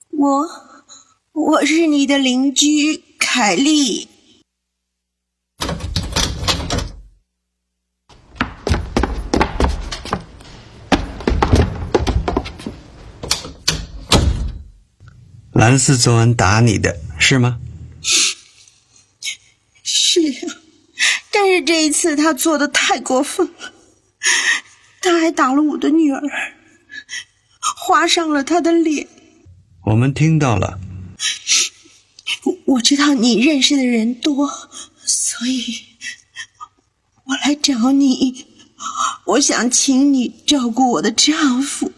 我是你的邻居凯莉。 兰斯昨晚打你的是吗？ 是啊，但是这一次他做得太过分了，他还打了我的女儿，划伤了她的脸。 我们听到了。 我知道你认识的人多，所以我来找你，我想请你照顾我的丈夫。